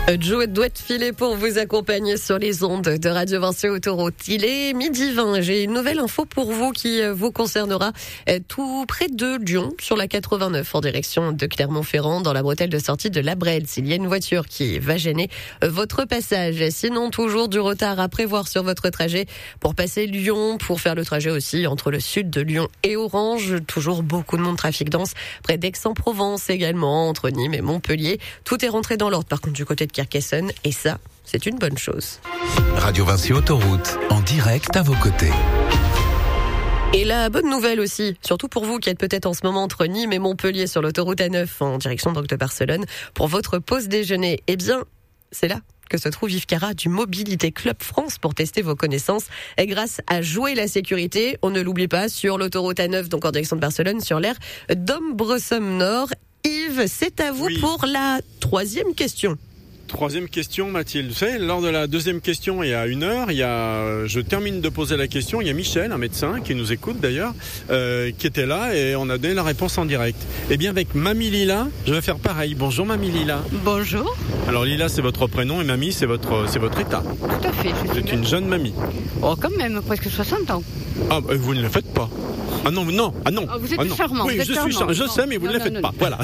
Joe doit filer pour vous accompagner sur les ondes de Radio Vinci Autoroute. Il est 12h20. J'ai une nouvelle info pour vous qui vous concernera tout près de Lyon, sur la 89, en direction de Clermont-Ferrand, dans la bretelle de sortie de La Brelle. S'il y a une voiture qui va gêner votre passage. Sinon, toujours du retard à prévoir sur votre trajet pour passer Lyon, pour faire le trajet aussi entre le sud de Lyon et Orange. Toujours beaucoup de monde, trafic dense près d'Aix-en-Provence également, entre Nîmes et Montpellier. Tout est rentré dans l'ordre. Par contre, du côté de Carcassonne, et ça, c'est une bonne chose. Radio Vinci Autoroute, en direct à vos côtés. Et la bonne nouvelle aussi, surtout pour vous qui êtes peut-être en ce moment entre Nîmes et Montpellier sur l'autoroute A9 en direction donc de Barcelone, pour votre pause déjeuner, eh bien, c'est là que se trouve Yves Cara du Mobilité Club France pour tester vos connaissances. Et grâce à Jouer la sécurité, on ne l'oublie pas, sur l'autoroute A9, donc en direction de Barcelone, sur l'aire d'Ombressomme-Nord. Yves, c'est à vous pour la troisième question. Troisième question, Mathilde. Vous savez, lors de la deuxième question, il y a 1 heure, je termine de poser la question, il y a Michel, un médecin qui nous écoute d'ailleurs, qui était là et on a donné la réponse en direct. Eh bien, avec Mamie Lila, je vais faire pareil. Bonjour Mamie Lila. Bonjour. Alors Lila, c'est votre prénom et Mamie, c'est votre état. Tout à fait. Vous êtes une jeune mamie. Oh, quand même, presque 60 ans. Ah, vous ne le faites pas. Ah non. Oh, vous êtes charmant. Oui, je suis charmant. Je sais, mais vous ne le faites pas. Voilà.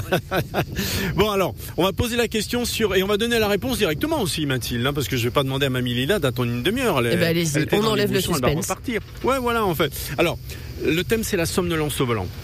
Bon, alors, on va poser la question et on va donner la réponse directement aussi, Mathilde, parce que je vais pas demander à Mamie Lila d'attendre une demi-heure. Allez-y, on enlève le suspense. Elle va repartir. Ouais, voilà, en fait. Alors, le thème, c'est la somnolence au volant.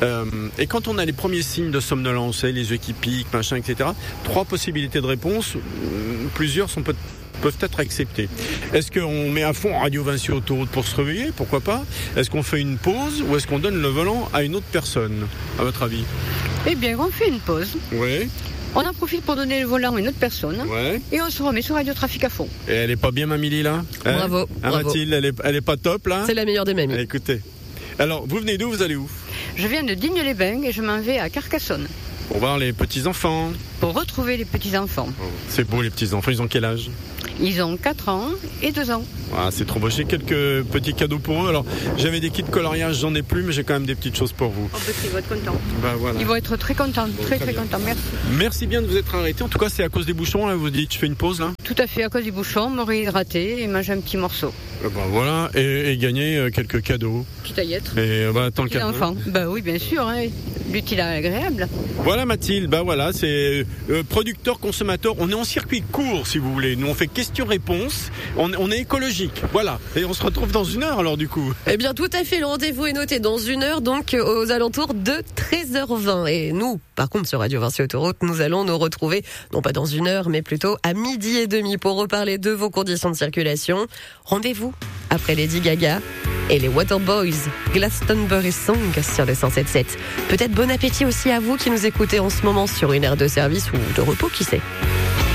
Et quand on a les premiers signes de somnolence, les yeux qui piquent, machin, etc., 3 possibilités de réponse, plusieurs peuvent être acceptés. Est-ce qu'on met à fond Radio Vinci Autoroute pour se réveiller? Pourquoi pas? Est-ce qu'on fait une pause ou est-ce qu'on donne le volant à une autre personne, à votre avis? Eh bien, on fait une pause. Oui. On en profite pour donner le volant à une autre personne. Ouais. Et on se remet sur Radio Trafic à fond. Et elle est pas bien, Mamie Lila? Bravo. Mathilde, elle est pas top, là? C'est la meilleure des mamies. Écoutez. Alors, vous venez d'où? Vous allez où? Je viens de Digne-les-Bains et je m'en vais à Carcassonne. Pour voir les petits-enfants. Pour retrouver les petits-enfants. C'est beau, les petits-enfants. Ils ont quel âge? Ils ont 4 ans et 2 ans. Ah, c'est trop beau. J'ai quelques petits cadeaux pour eux. Alors, j'avais des kits coloriage, j'en ai plus, mais j'ai quand même des petites choses pour vous. Oh, ils vont être contents. Voilà. Ils vont être très contents, très contents. Merci. Merci bien de vous être arrêté. En tout cas, c'est à cause des bouchons, là. Vous dites, je fais une pause, là? Tout à fait, à cause des bouchons, me réhydrater et manger un petit morceau. Voilà, et gagner quelques cadeaux. Petite aillette. Et tant le cas. Enfant. Oui, bien sûr, hein. L'utile à l'agréable. Voilà, Mathilde, voilà, c'est producteur, consommateur. On est en circuit court, si vous voulez. Nous, on fait question-réponse. On est écologique. Voilà. Et on se retrouve dans 1 heure, alors, du coup. Eh bien, tout à fait. Le rendez-vous est noté dans 1 heure, donc aux alentours de 13h20. Et nous, par contre, sur Radio Vinci Autoroute, nous allons nous retrouver, non pas dans 1 heure, mais plutôt à 12h30 pour reparler de vos conditions de circulation. Rendez-vous après Lady Gaga et les Waterboys, Glastonbury Song sur le 107.7. Peut-être bon appétit aussi à vous qui nous écoutez en ce moment sur une aire de service ou de repos, qui sait.